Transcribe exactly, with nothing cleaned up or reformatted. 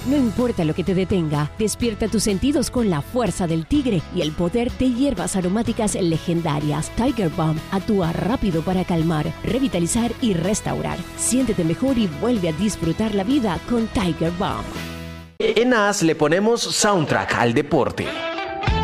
No importa lo que te detenga, despierta tus sentidos con la fuerza del tigre y el poder de hierbas aromáticas legendarias. Tiger Balm actúa rápido para calmar, revitalizar y restaurar. Siéntete mejor y vuelve a disfrutar la vida con Tiger Balm. En A S le ponemos soundtrack al deporte.